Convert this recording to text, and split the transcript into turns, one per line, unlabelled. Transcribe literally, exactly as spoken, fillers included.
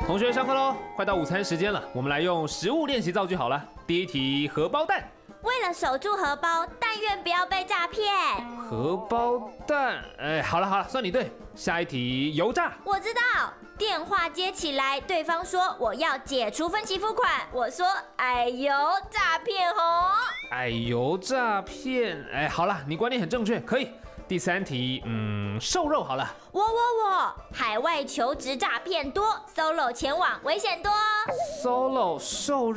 同学上课喽，快到午餐时间了，我们来用实物练习造句好了。第一题，荷包蛋。
为了守住荷包，但愿不要被诈骗。
荷包蛋，哎，好了好了，算你对。下一题，油炸。
我知道，电话接起来，对方说我要解除分期付款，我说哎呦，诈骗哦。
哎呦，诈骗，哎，好了，你观点很正确，可以。第三题，嗯，瘦肉好了。
我我我，海外求职诈骗多 ，solo 前往危险多。
solo 瘦